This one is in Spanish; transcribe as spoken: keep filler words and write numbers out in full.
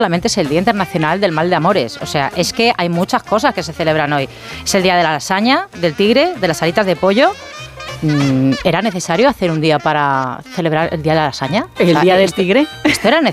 solamente es el Día Internacional del Mal de Amores. O sea, es que hay muchas cosas que se celebran hoy. Es el día de la lasaña, del tigre, de las alitas de pollo. ¿Era necesario hacer un día para celebrar el Día de la Lasaña? ¿El o sea, Día del esto, Tigre? ¿Esto era necesario?